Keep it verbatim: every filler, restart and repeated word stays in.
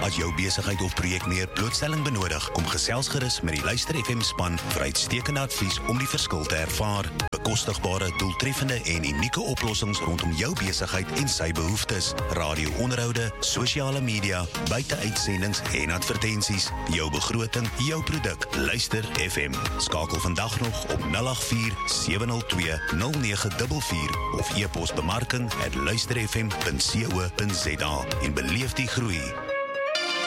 As jou besigheid of projek meer blootstelling benodig, kom gesels gerus met die Luister F M span vir uitstekende advies om die verskil te ervaar. Bekostigbare, doeltreffende en unieke oplossings rondom jou besigheid en sy behoeftes. Radio-onderhoude, sosiale media, buite-uitsendings en advertensies. Jou begroting, jou produk. Luister F M. Skakel vandag nog op nul agt vier, sewe nul twee, nul nege vier vier of e-pos bemarking at luister f m punt co punt za en beleef die groei.